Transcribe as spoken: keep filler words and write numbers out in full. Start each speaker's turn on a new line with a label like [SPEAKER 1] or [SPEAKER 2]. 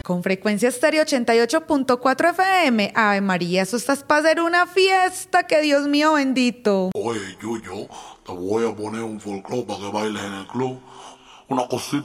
[SPEAKER 1] Con Frecuencia Estéreo ochenta y ocho punto cuatro F M. Ave María, eso estás para hacer una fiesta, que Dios mío bendito.
[SPEAKER 2] Oye, Yuyo, te voy a poner un folclore para que bailes en el club. Una cosita